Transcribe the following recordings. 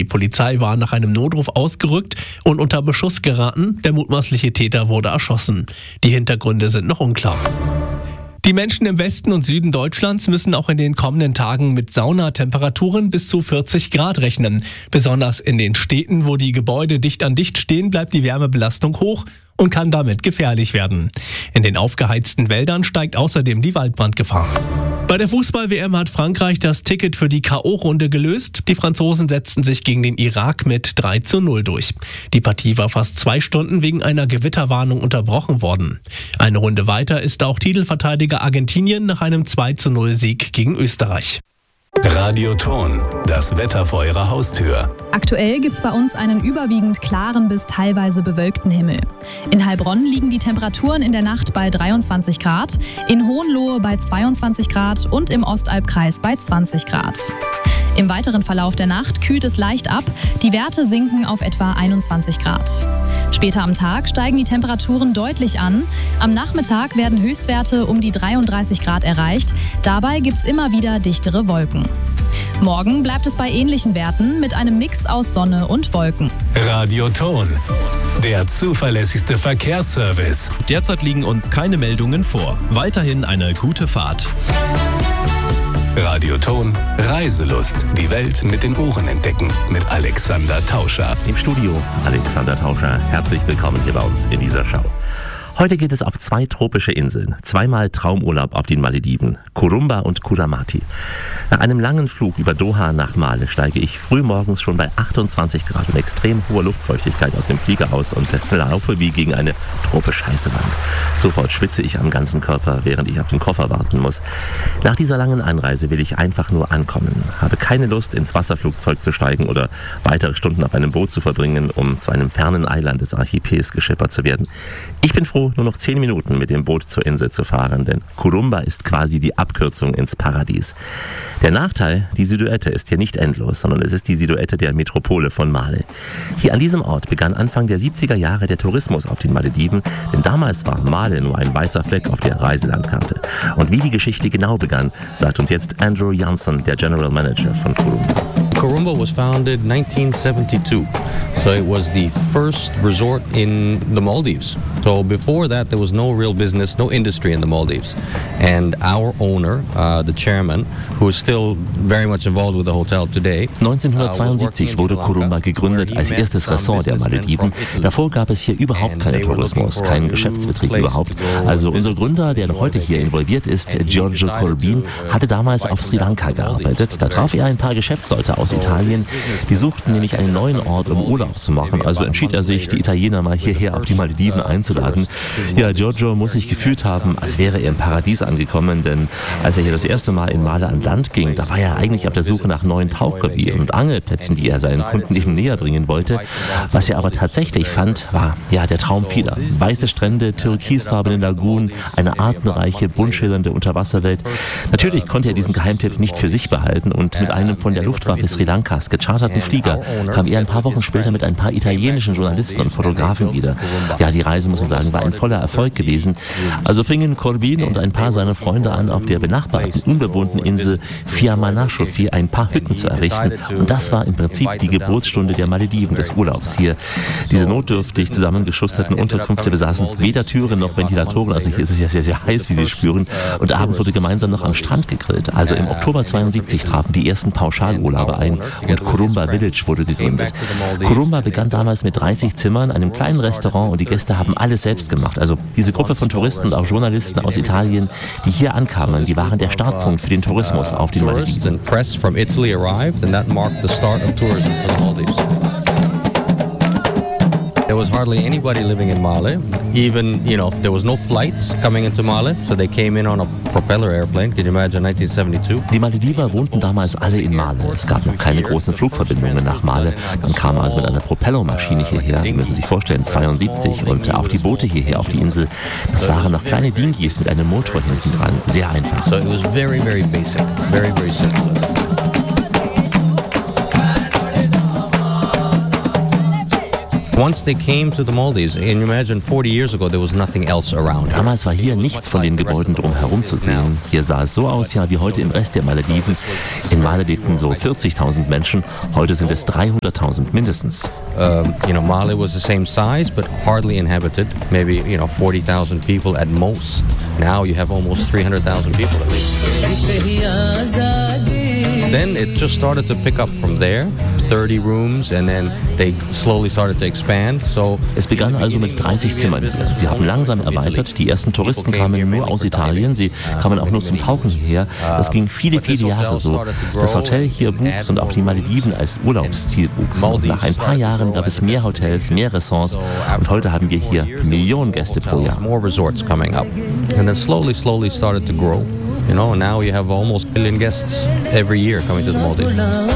Die Polizei war nach einem Notruf ausgerückt und unter Beschuss geraten. Der mutmaßliche Täter wurde erschossen. Die Hintergründe sind noch unklar. Die Menschen im Westen und Süden Deutschlands müssen auch in den kommenden Tagen mit Saunatemperaturen bis zu 40 Grad rechnen. Besonders in den Städten, wo die Gebäude dicht an dicht stehen, bleibt die Wärmebelastung hoch und kann damit gefährlich werden. In den aufgeheizten Wäldern steigt außerdem die Waldbrandgefahr. Bei der Fußball-WM hat Frankreich das Ticket für die K.O.-Runde gelöst. Die Franzosen setzten sich gegen den Irak mit 3:0 durch. Die Partie war fast 2 Stunden wegen einer Gewitterwarnung unterbrochen worden. Eine Runde weiter ist auch Titelverteidiger Argentinien nach einem 2:0-Sieg gegen Österreich. Radio Ton, das Wetter vor Ihrer Haustür. Aktuell gibt es bei uns einen überwiegend klaren bis teilweise bewölkten Himmel. In Heilbronn liegen die Temperaturen in der Nacht bei 23 Grad, in Hohenlohe bei 22 Grad und im Ostalbkreis bei 20 Grad. Im weiteren Verlauf der Nacht kühlt es leicht ab, die Werte sinken auf etwa 21 Grad. Später am Tag steigen die Temperaturen deutlich an. Am Nachmittag werden Höchstwerte um die 33 Grad erreicht. Dabei gibt es immer wieder dichtere Wolken. Morgen bleibt es bei ähnlichen Werten mit einem Mix aus Sonne und Wolken. Radio Ton, der zuverlässigste Verkehrsservice. Derzeit liegen uns keine Meldungen vor. Weiterhin eine gute Fahrt. Radio Ton, Reiselust. Die Welt mit den Ohren entdecken. Mit Alexander Tauscher. Im Studio Alexander Tauscher. Herzlich willkommen hier bei uns in dieser Show. Heute geht es auf 2 tropische Inseln. 2-mal Traumurlaub auf den Malediven. Kurumba und Kuramati. Nach einem langen Flug über Doha nach Male steige ich frühmorgens schon bei 28 Grad und extrem hoher Luftfeuchtigkeit aus dem Flieger aus und laufe wie gegen eine tropisch heiße Wand. Sofort schwitze ich am ganzen Körper, während ich auf den Koffer warten muss. Nach dieser langen Anreise will ich einfach nur ankommen. Habe keine Lust, ins Wasserflugzeug zu steigen oder weitere Stunden auf einem Boot zu verbringen, um zu einem fernen Eiland des Archipels geschippert zu werden. Ich bin froh, nur noch 10 Minuten mit dem Boot zur Insel zu fahren, denn Kurumba ist quasi die Abkürzung ins Paradies. Der Nachteil, die Silhouette ist hier nicht endlos, sondern es ist die Silhouette der Metropole von Male. Hier an diesem Ort begann Anfang der 70er Jahre der Tourismus auf den Malediven, denn damals war Male nur ein weißer Fleck auf der Reiselandkarte. Und wie die Geschichte genau begann, sagt uns jetzt Andrew Jansen, der General Manager von Kurumba. Kurumba was founded 1972, so it was the first resort in the Maldives. So before that there was no real business, no industry in the Maldives. And our owner, the chairman, who is still very much involved with the hotel today. 1972 wurde Kurumba gegründet als erstes Ressort der Malediven. Davor gab es hier überhaupt keinen Tourismus, keinen Geschäftsbetrieb überhaupt. Also unser Gründer, der noch heute hier involviert ist, Giorgio Corbin, hatte damals auf Sri Lanka gearbeitet. Da traf er ein paar Geschäftsleute aus Italien. Die suchten nämlich einen neuen Ort, um Urlaub zu machen. Also entschied er sich, die Italiener mal hierher auf die Malediven einzuladen. Ja, Giorgio muss sich gefühlt haben, als wäre er im Paradies angekommen, denn als er hier das erste Mal in Male an Land ging, da war er eigentlich auf der Suche nach neuen Tauchrevieren und Angelplätzen, die er seinen Kunden eben näher bringen wollte. Was er aber tatsächlich fand, war ja der Traum vieler. Weiße Strände, türkisfarbene Lagunen, eine artenreiche, bunt schillernde Unterwasserwelt. Natürlich konnte er diesen Geheimtipp nicht für sich behalten und mit einem von der Luftwaffe Sri Lankas gecharterten Flieger kam er ein paar Wochen später mit ein paar italienischen Journalisten und Fotografen wieder. Ja, die Reise, muss man sagen, war ein voller Erfolg gewesen. Also fingen Corbin und ein paar seiner Freunde an, auf der benachbarten, unbewohnten Insel Fiamanashofi ein paar Hütten zu errichten. Und das war im Prinzip die Geburtsstunde der Malediven, des Urlaubs hier. Diese notdürftig zusammengeschusterten Unterkünfte besaßen weder Türen noch Ventilatoren. Also hier ist es ja sehr, sehr heiß, wie Sie spüren. Und abends wurde gemeinsam noch am Strand gegrillt. Also im Oktober 72 trafen die ersten Pauschalurlauber ein und Kurumba Village wurde gegründet. Kurumba begann damals mit 30 Zimmern, einem kleinen Restaurant und die Gäste haben alles selbst gemacht. Also diese Gruppe von Touristen und auch Journalisten aus Italien, die hier ankamen, die waren der Startpunkt für den Tourismus auf den Malediven. There was hardly anybody living in Male. Even, there was no flights coming into Male, so they came in on a propeller airplane. Can you imagine 1972? Die Malediver wohnten damals alle in Male. Es gab noch keine großen Flugverbindungen nach Male. Man kam also mit einer Propellermaschine hierher. Sie müssen sich vorstellen, 72 und auch die Boote hierher auf die Insel. Das waren noch kleine Dinghies mit einem Motor hinten dran. Sehr einfach. So it was very, very basic, very, very simple. Once they came to the Maldives, and you imagine 40 years ago there was nothing else around. Damals war hier nichts von den Gebäuden drumherum zu sehen. Hier sah es so aus, ja, wie heute im Rest der Malediven. In Male lebten so 40.000 Menschen, heute sind es 300.000 mindestens. Male was the same size, but hardly inhabited. Maybe 40,000 people at most. Now you have almost 300,000 people at least. Then it just started to pick up from there, 30 rooms, and then they slowly started to expand. So es begann also mit 30 Zimmern hier. Sie haben langsam erweitert. Die ersten Touristen kamen nur aus Italien. Sie kamen auch nur zum Tauchen hierher. Das ging viele, viele Jahre so. Das Hotel hier wuchs und auch die Malediven als Urlaubsziel wuchsen. Nach ein paar Jahren gab es mehr Hotels, mehr Ressorts und heute haben wir hier Millionen Gäste pro Jahr. More resorts coming up, and then slowly started to grow. Now you have almost 1 billion guests every year coming to the Maldives.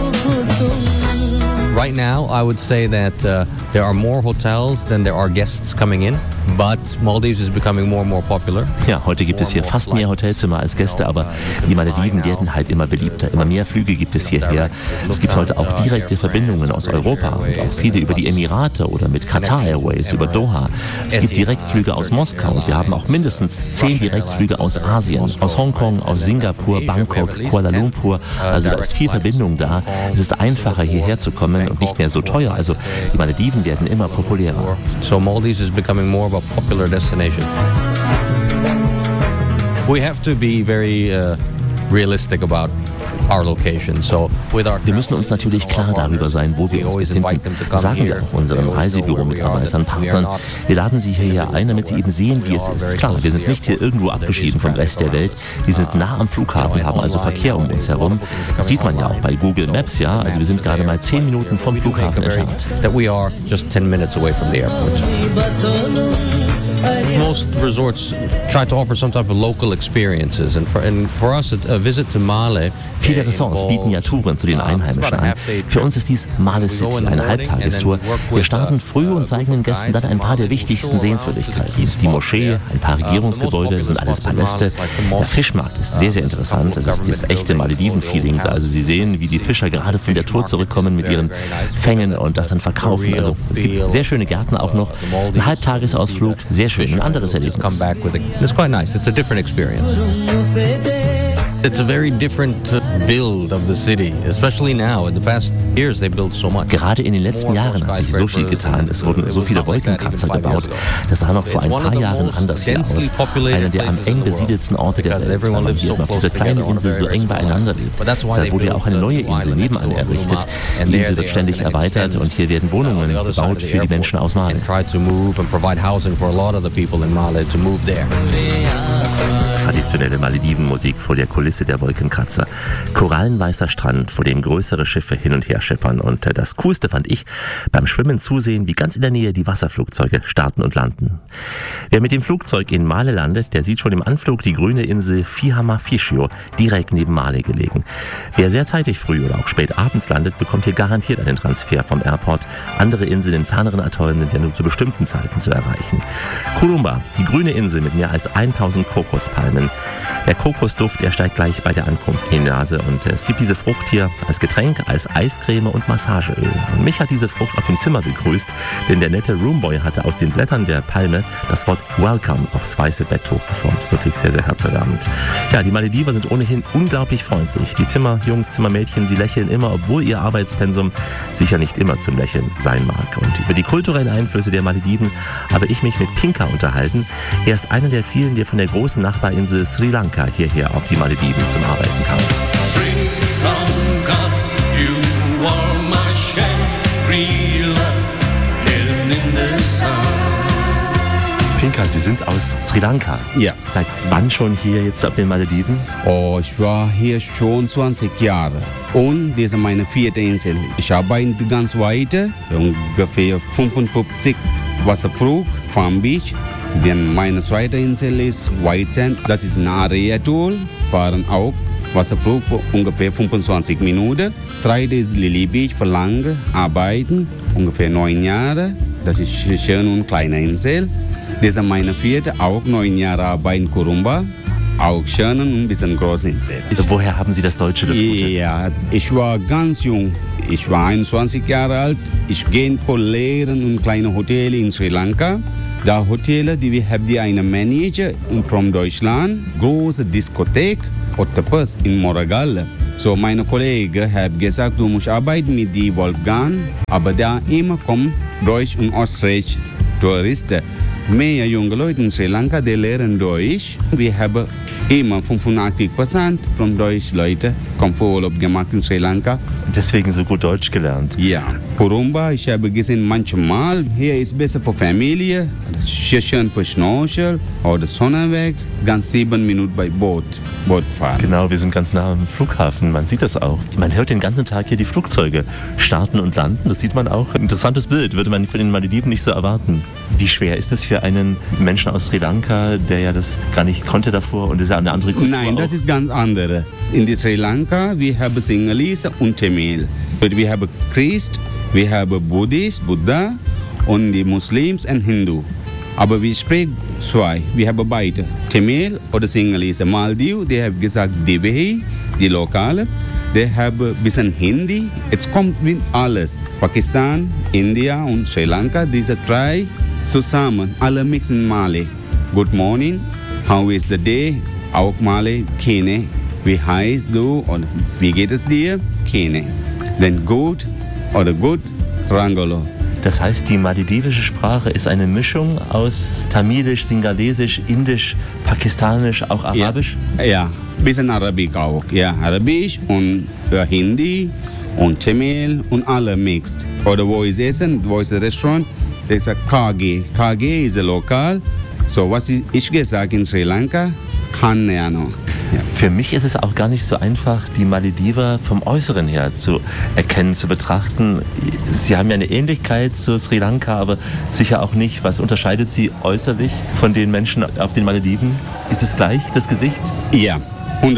Right now, I would say that there are more hotels than there are guests coming in, but Maldives is becoming more and more popular. Ja, heute gibt es hier fast mehr Hotelzimmer als Gäste, aber die Malediven werden halt immer beliebter. Immer mehr Flüge gibt es hierher. Es gibt heute auch direkte Verbindungen aus Europa und auch viele über die Emirate oder mit Qatar Airways über Doha. Es gibt Direktflüge aus Moskau und wir haben auch mindestens 10 Direktflüge aus Asien, aus Hongkong, aus Singapur, Bangkok, Kuala Lumpur. Also da ist viel Verbindung da. Es ist einfacher hierher zu kommen und nicht mehr so teuer. Also die Malediven werden immer populärer. So Maldives is becoming more of a popular destination. We have to be very realistic about our location. So wir müssen uns natürlich klar darüber sein, wo wir uns befinden. Das sagen wir auch unseren Reisebüro-Mitarbeitern, Partnern. Wir laden sie hierher ein, damit sie eben sehen, wie es ist. Klar, wir sind nicht hier irgendwo abgeschieden vom Rest der Welt. Wir sind nah am Flughafen, haben also Verkehr um uns herum. Das sieht man ja auch bei Google Maps, ja. Also wir sind gerade mal 10 Minuten vom Flughafen entfernt. That we are just 10 minutes away from the airport. Most resorts try to offer some type of local experiences, and for us, a visit to Male. Viele Ressorts bieten ja Touren zu den Einheimischen an. Für uns ist dies Male City, eine Halbtagestour. Wir starten früh und zeigen den Gästen dann ein paar der wichtigsten Sehenswürdigkeiten. Die Moschee, ein paar Regierungsgebäude, das sind alles Paläste. Der Fischmarkt ist sehr, sehr interessant. Es ist das echte Malediven-Feeling. Also Sie sehen, wie die Fischer gerade von der Tour zurückkommen mit ihren Fängen und das dann verkaufen. Also es gibt sehr schöne Gärten auch noch. Ein Halbtagesausflug, sehr schön, ein anderes Erlebnis. It's quite nice. It's a different experience. It's a very different build of the city, especially now. In the past years, they built so much. Gerade in den letzten Jahren hat sich so viel getan. Es wurden so viele Wolkenkratzer gebaut. Das sah noch vor ein paar Jahren anders hier aus. Einer der am eng besiedelsten Orte der Welt, weil man hier auf dieser kleinen Insel so eng beieinander lebt. Deshalb wurde ja auch eine neue Insel nebenan errichtet. Die Insel wird ständig erweitert und hier werden Wohnungen gebaut für die Menschen aus Male. Traditionelle Maledivenmusik vor der Kulisse der Wolkenkratzer. Korallenweißer Strand, vor dem größere Schiffe hin und her schippern. Und das Coolste fand ich, beim Schwimmen zusehen, wie ganz in der Nähe die Wasserflugzeuge starten und landen. Wer mit dem Flugzeug in Male landet, der sieht schon im Anflug die grüne Insel Fihamma Fischio, direkt neben Male gelegen. Wer sehr zeitig früh oder auch spät abends landet, bekommt hier garantiert einen Transfer vom Airport. Andere Inseln in ferneren Atollen sind ja nur zu bestimmten Zeiten zu erreichen. Kurumba, die grüne Insel mit mehr als 1000 Kokospalmen. Der Kokosduft, der steigt gleich bei der Ankunft in die Nase und es gibt diese Frucht hier als Getränk, als Eiscreme und Massageöl. Und mich hat diese Frucht auf dem Zimmer begrüßt, denn der nette Roomboy hatte aus den Blättern der Palme das Wort Welcome aufs weiße Betttuch geformt. Wirklich sehr, sehr herzerwärmend. Ja, die Malediver sind ohnehin unglaublich freundlich. Die Zimmerjungs, Zimmermädchen, sie lächeln immer, obwohl ihr Arbeitspensum sicher nicht immer zum Lächeln sein mag. Und über die kulturellen Einflüsse der Malediven habe ich mich mit Pinka unterhalten. Er ist einer der vielen, der von der großen Nachbarinsel Sri Lanka hierher auf die Malediven zum Arbeiten kam. Sri Lanka, you are my Shangri-La, hidden in the sun. Pinka, Sie sind aus Sri Lanka. Ja. Seit wann schon hier jetzt auf den Malediven? Oh, ich war hier schon 20 Jahre. Und das ist meine 4. Insel. Ich arbeite ganz weiter, ungefähr 55 Wasserflug, Farm Beach. Dann meine 2. Insel ist White Sand. Das ist Nare-Atoll, fahren auch Wasserflug für ungefähr 25 Minuten. 3. ist Lily Beach, für lange arbeiten, ungefähr 9 Jahre. Das ist schön und kleine Insel. Das ist meine 4. auch 9 Jahre arbeiten Kurumba. Auch schön und ein bisschen große Insel. Woher haben Sie das Deutsche, das Gute? Ja, ich war ganz jung. Ich war 21 Jahre alt. Ich gehe vor Lehren und kleine Hotels in Sri Lanka. Da Hotels, die wir haben, die einen Manager von Deutschland, große Diskothek, Octopus in Moragale. So, meine Kollegen haben gesagt, du musst arbeiten mit die Wolfgang, aber da immer kommen Deutsch und Österreich Touristen. Mehr junge Leute in Sri Lanka, die lernen Deutsch. Wir haben immer 85% von deutschen Leuten kommen vor Urlaub gemacht in Sri Lanka. Deswegen so gut Deutsch gelernt. Ja, Kurumba, ich habe gesehen manchmal, hier ist besser für Familie, schön für Schnorchel oder Sonnenweg, ganz 7 Minuten bei Bootfahren. Genau, wir sind ganz nah am Flughafen, man sieht das auch. Man hört den ganzen Tag hier die Flugzeuge starten und landen, das sieht man auch. Ein interessantes Bild, würde man von den Malediven nicht so erwarten. Wie schwer ist das für einen Menschen aus Sri Lanka, der ja das gar nicht konnte davor und das ist ja eine andere Kultur? Nein, das ist ganz andere. In Sri Lanka, wir haben Sinhalese und Tamil. Wir haben Christ, wir haben Buddha und die Muslims und Hindu. Aber wir sprechen zwei. Wir haben beide, Tamil oder Sinhalese. Maldiv, die haben gesagt Divehi, die Lokale. Die haben ein bisschen Hindi. Es kommt mit alles. Pakistan, India und Sri Lanka, diese drei zusammen. Alle mixen Mali. Good morning, how is the day? Auch Mali, Kene. Wie heißt du oder wie geht es dir? Kene. Then gut oder gut, Rangolo. Das heißt, die maledivische Sprache ist eine Mischung aus Tamilisch, Singalesisch, Indisch, Pakistanisch, auch Arabisch? Ja, bisschen Arabisch auch. Ja, Arabisch und Hindi und Tamil und alle mixed. Oder wo ist Essen, wo ist das Restaurant? Das ist KG. KG ist lokal. So, was ich gesagt in Sri Lanka, keine Ahnung. Ja. Für mich ist es auch gar nicht so einfach, die Malediver vom Äußeren her zu erkennen, zu betrachten. Sie haben ja eine Ähnlichkeit zu Sri Lanka, aber sicher auch nicht. Was unterscheidet sie äußerlich von den Menschen auf den Malediven? Ist es gleich, das Gesicht? Ja, 100%.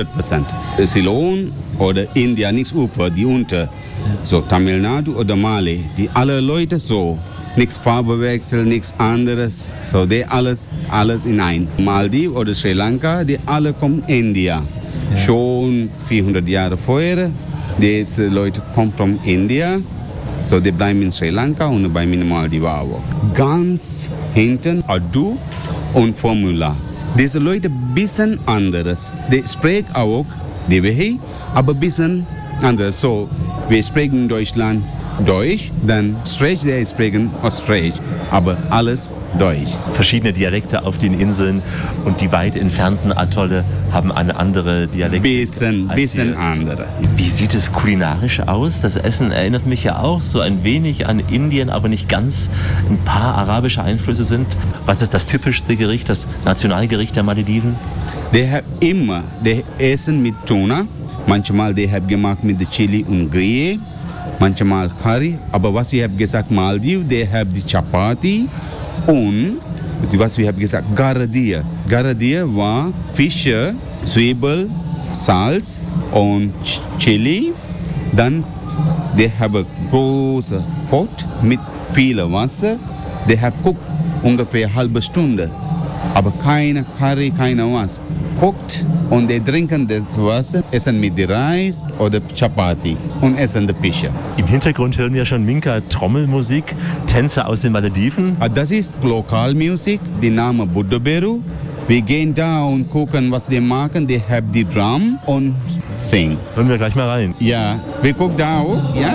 Ceylon oder India, nichts über, die unter. So Tamil Nadu oder Mali, die alle Leute so. Nichts Farbewechsel, nichts anderes. So, die alles in ein. Maldiv oder Sri Lanka, die alle kommen India. Ja. Schon 400 Jahre vorher, die Leute kommen von India. So, die bleiben in Sri Lanka und bleiben in Maldiv auch. Ganz hinten Urdu und Formula. Diese Leute bisschen anderes. Die sprechen auch die Wehe, aber bisschen anders. So, wir sprechen in Deutschland Deutsch, dann Österreich sprechen Österreich, aber alles Deutsch. Verschiedene Dialekte auf den Inseln und die weit entfernten Atolle haben eine andere Dialekte. Bisschen andere. Wie sieht es kulinarisch aus? Das Essen erinnert mich ja auch so ein wenig an Indien, aber nicht ganz. Ein paar arabische Einflüsse sind. Was ist das typischste Gericht, das Nationalgericht der Malediven? Die haben immer, die essen mit Tuna. Manchmal die haben gemacht mit Chili und Grille. Manchmal Curry, aber was ich habe gesagt, Maldiv, die haben die Chapati und was wir haben gesagt, Garadia. Garadia war Fische, Zwiebel, Salz und Chili. Dann die haben große Pot mit viel Wasser. Die haben gekocht ungefähr eine halbe Stunde, aber keine Curry, keine was. Kocht und die trinken das Wasser, essen mit Reis oder Chapati und essen die Fische. Im Hintergrund hören wir schon Minka Trommelmusik, Tänze aus den Malediven. Das ist Lokalmusik, die Name Buddoberu. Wir gehen da und gucken, was die machen. Die haben die Drum und singen. Hören wir gleich mal rein. Ja, wir gucken da auch, ja.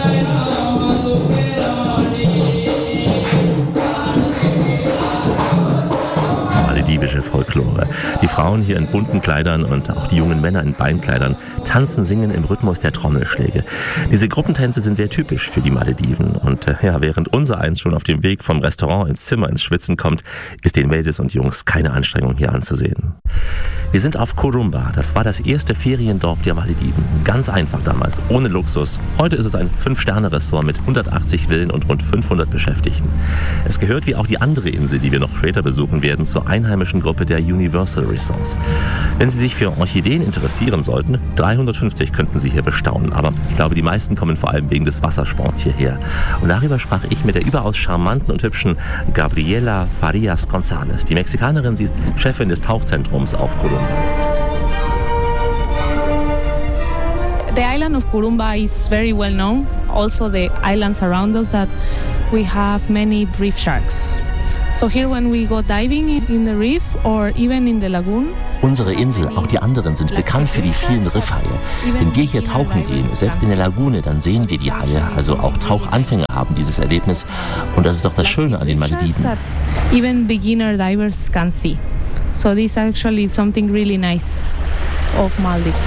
Maledivische Folklore. Die Frauen hier in bunten Kleidern und auch die jungen Männer in Beinkleidern tanzen, singen im Rhythmus der Trommelschläge. Diese Gruppentänze sind sehr typisch für die Malediven. Und während unser eins schon auf dem Weg vom Restaurant ins Zimmer ins Schwitzen kommt, ist den Mädels und Jungs keine Anstrengung hier anzusehen. Wir sind auf Kurumba. Das war das erste Feriendorf der Malediven. Ganz einfach damals, ohne Luxus. Heute ist es ein 5-Sterne-Ressort mit 180 Villen und rund 500 Beschäftigten. Es gehört wie auch die andere Insel, die wir noch später besuchen werden, zur einheimischen Gruppe der Universal Resorts. Wenn Sie sich für Orchideen interessieren sollten, 350 könnten Sie hier bestaunen. Aber ich glaube, die meisten kommen vor allem wegen des Wassersports hierher. Und darüber sprach ich mit der überaus charmanten und hübschen Gabriela Farias González. Die Mexikanerin, sie ist Chefin des Tauchzentrums auf Kurumba. The island of Kurumba is very well known. Also the islands around us that we have many reef sharks. So here when we go diving in the reef or even in the lagoon. Unsere Insel, auch die anderen, sind bekannt für die vielen Riffhaie. Wenn wir hier tauchen gehen, selbst in der Lagune, dann sehen wir die Haie. Also auch Tauchanfänger haben dieses Erlebnis. Und das ist doch das Schöne an den Malediven. Even beginner divers can see. So this is actually something really nice of Maldives.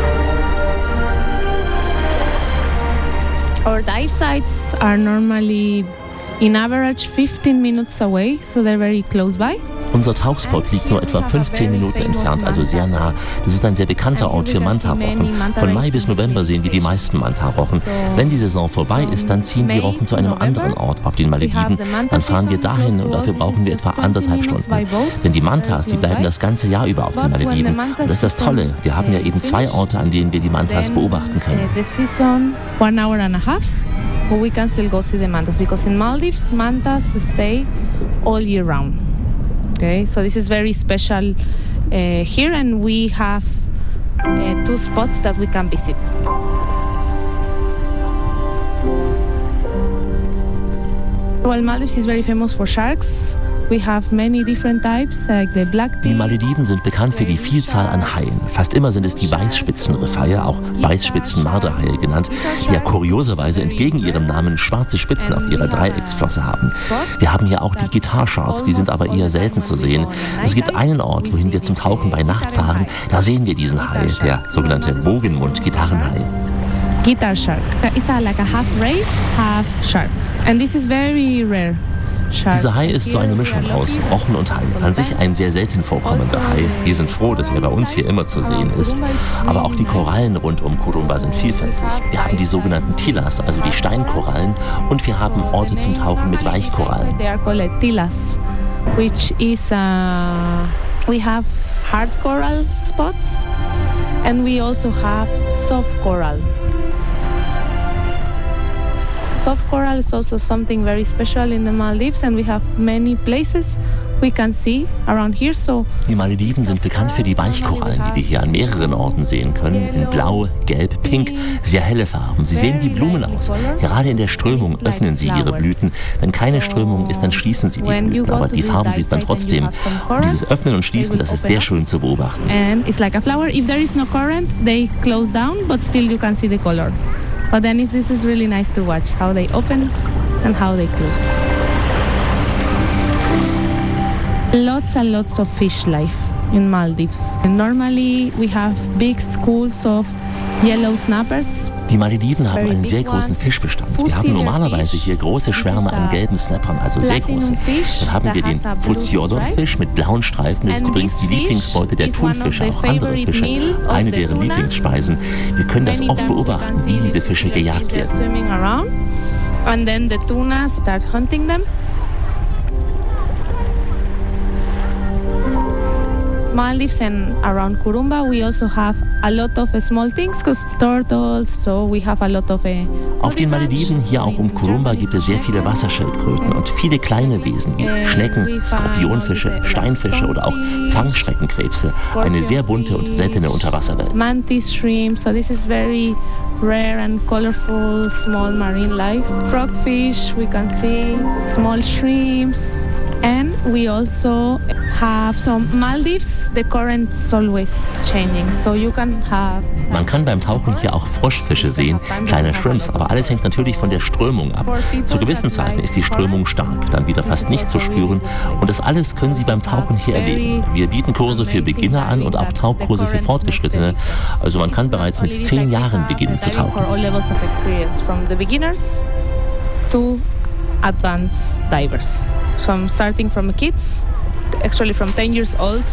Our dive sites are normally in average 15 minutes away, so they're very close by. Unser Tauchspot liegt nur etwa 15 Minuten entfernt, also sehr nah. Das ist ein sehr bekannter Ort für Manta-Rochen. Von Mai bis November sehen wir die meisten Manta-Rochen. Wenn die Saison vorbei ist, dann ziehen die Rochen zu einem anderen Ort auf den Malediven. Dann fahren wir dahin und dafür brauchen wir etwa 1,5 Stunden. Denn die Mantas, die bleiben das ganze Jahr über auf den Malediven. Und das ist das Tolle. Wir haben ja eben 2 Orte, an denen wir die Mantas beobachten können. The season, 1 hour and a half, but we can still go see the mantas because in Maldives, mantas stay all year round. Okay, so this is very special here, and we have 2 spots that we can visit. Well, Maldives is very famous for sharks. We have many different types, like the black-tip. Die Malediven sind bekannt für die Vielzahl an Haien. Fast immer sind es die Weißspitzenriffhaie, auch Weißspitzen-Marderhaie genannt, die ja kurioserweise entgegen ihrem Namen schwarze Spitzen auf ihrer Dreiecksflosse haben. Wir haben hier auch die Guitar Sharks, die sind aber eher selten zu sehen. Es gibt einen Ort, wohin wir zum Tauchen bei Nacht fahren, da sehen wir diesen Hai, der sogenannte Bogenmund-Gitarrenhai. Guitar shark. It's like a half ray, half shark. And this is very rare. Dieser Hai ist so eine Mischung aus Rochen und Hai. An sich ein sehr selten vorkommender Hai. Wir sind froh, dass er bei uns hier immer zu sehen ist. Aber auch die Korallen rund um Kurumba sind vielfältig. Wir haben die sogenannten Tillas, also die Steinkorallen, und wir haben Orte zum Tauchen mit Weichkorallen. They are called Tillas, which is we have hard coral spots and we also have soft coral. Soft coral is also something very special in the Maldives, and we have many places we can see around here. So die Malediven sind bekannt für die Weichkorallen, die wir hier an mehreren Orten sehen können. In Blau, Gelb, Pink, sehr helle Farben. Sie sehen wie Blumen aus. Gerade in der Strömung öffnen sie ihre Blüten. Wenn keine Strömung ist, dann schließen sie die Blüten. Aber die Farben sieht man trotzdem. Und dieses Öffnen und Schließen, das ist sehr schön zu beobachten. And it's like a flower. If there is no current, they close down, but still you can see the color. But then this is really nice to watch, how they open and how they close. Lots and lots of fish life in Maldives. And normally we have big schools of yellow snappers. Die Malediven haben einen sehr großen Fischbestand. Wir haben normalerweise hier große Schwärme an gelben Snappern, also sehr große. Dann haben wir den Fuziodon-Fisch mit blauen Streifen. Das ist übrigens die Lieblingsbeute der Thunfische, auch andere Fische, eine deren Lieblingsspeisen. Wir können das oft beobachten, wie diese Fische gejagt werden. And then the tuna start hunting them. Maldives and around Kurumba, we also have a lot of small things, because turtles, so we have a lot of Auf den Malediven, hier auch um Kurumba, gibt es sehr viele Wasserschildkröten und viele kleine Wesen wie Schnecken, Skorpionfische, Steinfische oder auch Fangschreckenkrebse. Eine sehr bunte und seltene Unterwasserwelt. Mantis, shrimp, so this is very rare and colorful small marine life. Frogfish, we can see small shrimps. And we also have some Maldives, the current's always changing, so you can have... Man kann beim Tauchen hier auch Froschfische sehen, kleine Shrimps, aber alles hängt natürlich von der Strömung ab. Zu gewissen Zeiten ist die Strömung stark, dann wieder fast nicht zu spüren, und das alles können Sie beim Tauchen hier erleben. Wir bieten Kurse für Beginner an und auch Tauchkurse für Fortgeschrittene, also man kann bereits mit 10 Jahren beginnen zu tauchen. Advanced divers. So I'm starting from kids, actually from 10 years old.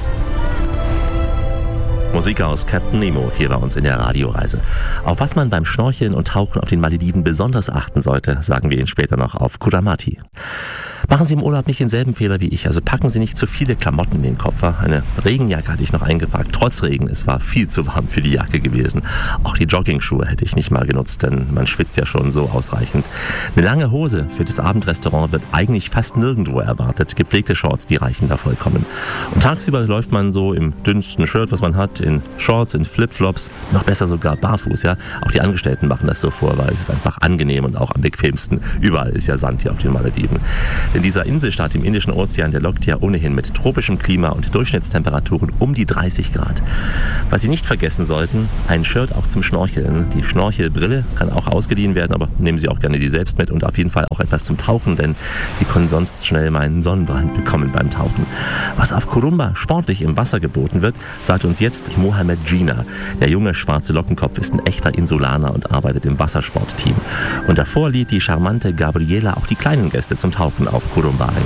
Musik aus Captain Nemo hier bei uns in der Radioreise. Auf was man beim Schnorcheln und Tauchen auf den Malediven besonders achten sollte, sagen wir Ihnen später noch auf Kuramati. Machen Sie im Urlaub nicht denselben Fehler wie ich. Also packen Sie nicht zu viele Klamotten in den Koffer. Eine Regenjacke hatte ich noch eingepackt, trotz Regen. Es war viel zu warm für die Jacke gewesen. Auch die Joggingschuhe hätte ich nicht mal genutzt, denn man schwitzt ja schon so ausreichend. Eine lange Hose für das Abendrestaurant wird eigentlich fast nirgendwo erwartet. Gepflegte Shorts, die reichen da vollkommen. Und tagsüber läuft man so im dünnsten Shirt, was man hat, in Shorts, in Flipflops, noch besser sogar barfuß. Ja? Auch die Angestellten machen das so vor, weil es ist einfach angenehm und auch am bequemsten. Überall ist ja Sand hier auf den Malediven. Denn dieser Inselstaat im Indischen Ozean, der lockt ja ohnehin mit tropischem Klima und Durchschnittstemperaturen um die 30 Grad. Was Sie nicht vergessen sollten, ein Shirt auch zum Schnorcheln. Die Schnorchelbrille kann auch ausgeliehen werden, aber nehmen Sie auch gerne die selbst mit und auf jeden Fall auch etwas zum Tauchen, denn Sie können sonst schnell mal einen Sonnenbrand bekommen beim Tauchen. Was auf Kurumba sportlich im Wasser geboten wird, sagt uns jetzt Mohamed Jina. Der junge schwarze Lockenkopf ist ein echter Insulaner und arbeitet im Wassersportteam. Und davor lädt die charmante Gabriela auch die kleinen Gäste zum Tauchen auf Kurumba ein.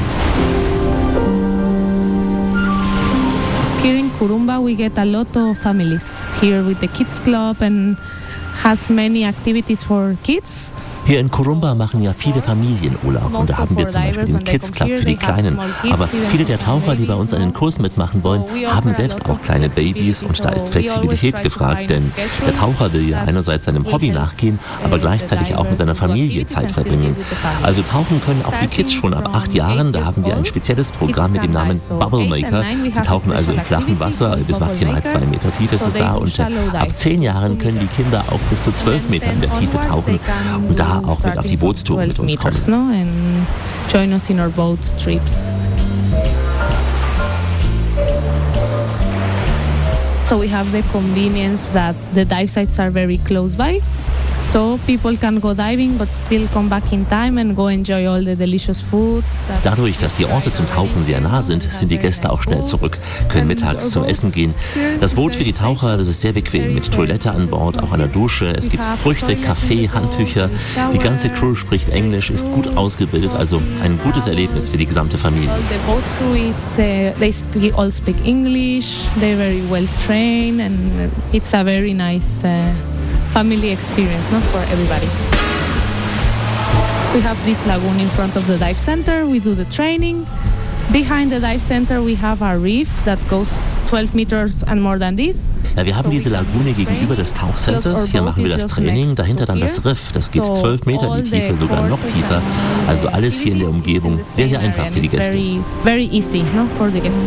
Here in Kurumba we get a lot of families here with the kids club and has many activities for kids. Hier in Kurumba machen ja viele Familien Urlaub und da haben wir zum Beispiel den Kids Club für die Kleinen. Aber viele der Taucher, die bei uns einen Kurs mitmachen wollen, haben selbst auch kleine Babys und da ist Flexibilität gefragt, denn der Taucher will ja einerseits seinem Hobby nachgehen, aber gleichzeitig auch mit seiner Familie Zeit verbringen. Also tauchen können auch die Kids schon ab 8 Jahren, da haben wir ein spezielles Programm mit dem Namen Bubble Maker. Die tauchen also im flachen Wasser, bis maximal 2 Meter tief ist es da und ab 10 Jahren können die Kinder auch bis zu 12 Meter in der Tiefe tauchen und da auch mit auf die Bootstour mit uns kommen. And join us in our boat trips. So we have the convenience that the dive sites are very close by. So people can go diving but still come back in time and go enjoy all the delicious food. Dadurch, dass die Orte zum Tauchen sehr nah sind, sind die Gäste auch schnell zurück, können mittags zum Essen gehen. Das Boot für die Taucher, das ist sehr bequem, mit Toilette an Bord, auch einer Dusche. Es gibt Früchte, Kaffee, Handtücher. Die ganze Crew spricht Englisch, ist gut ausgebildet, also ein gutes Erlebnis für die gesamte Familie. The boat crew is, they all speak English, they're very well trained and it's a very nice family experience, not for everybody. We have this lagoon in front of the dive center. We do the training. Behind the dive center we have a reef that goes 12 meters and more than this. Ja, wir haben diese Lagune gegenüber des Tauchcenters. Hier machen wir das Training. Dahinter dann das Riff. Das geht 12 Meter in die Tiefe, sogar noch tiefer. Also alles hier in der Umgebung. Sehr, sehr einfach für die Gäste. Very easy, no, for the guests.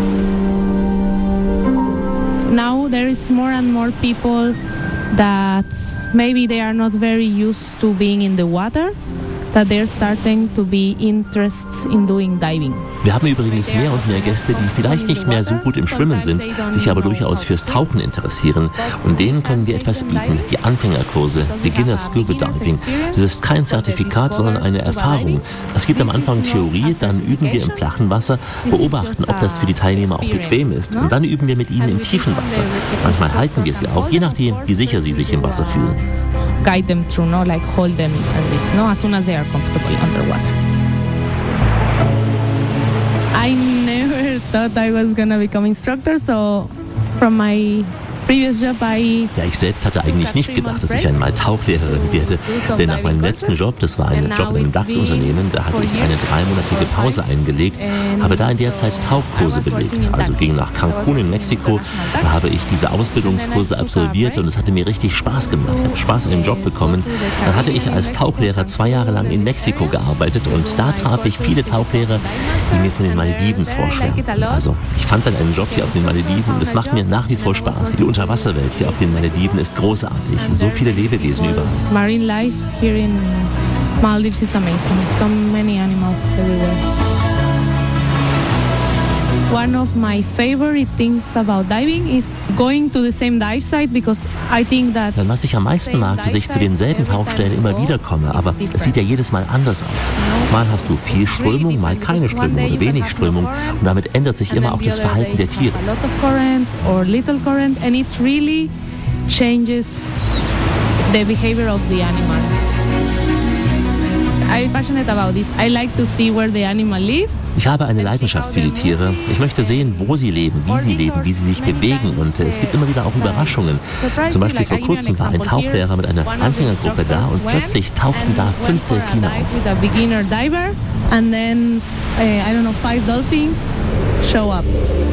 Now there is more and more people that maybe they are not very used to being in the water, that they're starting to be interested in doing diving. Wir haben übrigens mehr und mehr Gäste, die vielleicht nicht mehr so gut im Schwimmen sind, sich aber durchaus fürs Tauchen interessieren. Und denen können wir etwas bieten, die Anfängerkurse, Beginner Scuba Diving. Das ist kein Zertifikat, sondern eine Erfahrung. Es gibt am Anfang Theorie, dann üben wir im flachen Wasser, beobachten, ob das für die Teilnehmer auch bequem ist. Und dann üben wir mit ihnen im tiefen Wasser. Manchmal halten wir sie auch, je nachdem, wie sicher sie sich im Wasser fühlen. Guide them through, no, like hold them and this, no, as soon as they are comfortable underwater. I never thought I was gonna become instructor, so from my previous job Ja, ich selbst hatte eigentlich nicht gedacht, dass ich einmal Tauchlehrerin werde, denn nach meinem letzten Job, das war ein Job in einem DAX-Unternehmen, da hatte ich eine 3-monatige Pause eingelegt, habe da in der Zeit Tauchkurse belegt, also ging nach Cancun in Mexiko, da habe ich diese Ausbildungskurse absolviert und es hatte mir richtig Spaß gemacht, ich habe Spaß an dem Job bekommen. Dann hatte ich als Tauchlehrer 2 Jahre lang in Mexiko gearbeitet und da traf ich viele Tauchlehrer, die mir von den Malediven vorschwärmten. Also ich fand dann einen Job hier auf den Malediven und es macht mir nach wie vor Spaß. Die Unterwasserwelt hier auf den Malediven ist großartig. So viele Lebewesen überall. Marine life here in Maldives is amazing. So many animals everywhere. One of my favorite things about diving is going to the same dive site because I think that. Was ich am meisten mag, dass ich zu denselben Tauchstellen immer wieder komme, aber es sieht ja jedes Mal anders aus. Mal hast du viel Strömung, mal keine Strömung oder wenig Strömung und damit ändert sich immer auch das Verhalten der Tiere. A lot of current or little current and it really changes the behavior of the animal. I'm passionate about this. I like to see where the animal live. Ich habe eine Leidenschaft für die Tiere. Ich möchte sehen, wo sie leben, wie sie sich bewegen. Und es gibt immer wieder auch Überraschungen. Zum Beispiel vor kurzem war ein Tauchlehrer mit einer Anfängergruppe da und plötzlich tauchten da 5 Delfine auf. And then, 5 dolphins show up.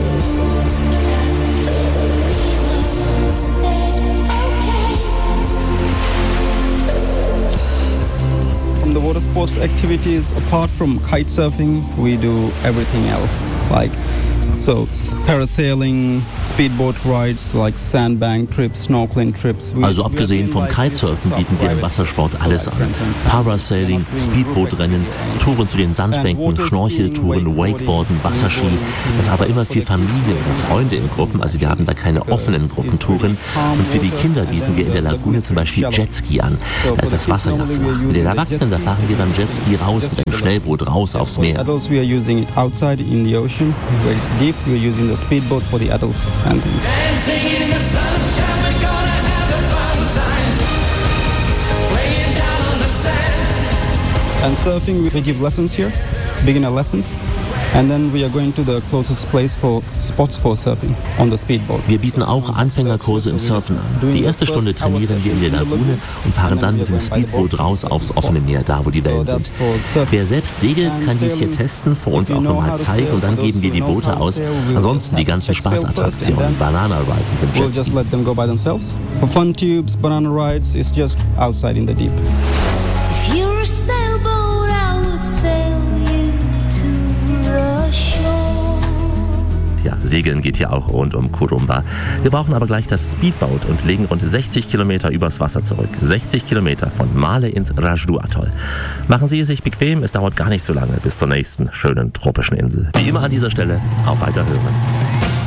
From the water sports activities, apart from kite surfing, we do everything else, like parasailing, speedboat rides, like sandbank trips, snorkeling trips. Also abgesehen vom Kitesurfen bieten wir im Wassersport alles an. Parasailing, Speedbootrennen, Touren zu den Sandbänken, Schnorcheltouren, Wakeboarden, Wasserski. Das aber immer für Familien oder Freunde in Gruppen, also wir haben da keine offenen Gruppentouren. Und für die Kinder bieten wir in der Lagune zum Beispiel Jetski an. Da ist das Wasser ja flach. Mit den Erwachsenen, da fahren wir beim Jetski raus mit einem Schnellboot raus aufs Meer. Adults, we are using it outside in the ocean, where it's deep. We're using the speedboat for the adults and things. Dancing in the sunshine, we're gonna have a fun time. Laying down on the sand. And surfing, we give lessons here, beginner lessons. And then we are going to the closest place for spots for surfing on the speedboat. Wir bieten auch Anfängerkurse im Surfen an. Die erste Stunde trainieren wir in der Lagune und fahren dann mit dem Speedboot raus aufs offene Meer, da wo die Wellen sind. Wer selbst segelt, kann dies hier testen, vor uns auch nochmal zeigen und dann geben wir die Boote aus. Ansonsten die ganzen Spaßattraktionen, Banana Ride mit dem We'll Jetski. just let them go by themselves. For fun tubes, banana rides, it's just outside in the deep. If you're a sailboat, I would sail you to the shore. Ja, Segeln geht hier auch rund um Kurumba. Wir brauchen aber gleich das Speedboat und legen rund 60 Kilometer übers Wasser zurück. 60 Kilometer von Male ins Rajdu-Atoll. Machen Sie es sich bequem, es dauert gar nicht so lange bis zur nächsten schönen tropischen Insel. Wie immer an dieser Stelle, auf Weiterhören.